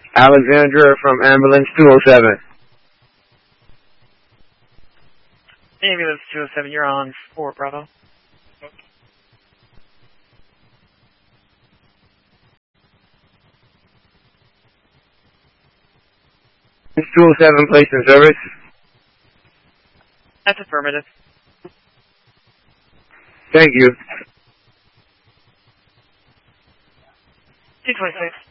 Alexandra from Ambulance 207. Ambulance 207, you're on 4, Bravo. It's 207 placed in service. That's affirmative. Thank you. 226.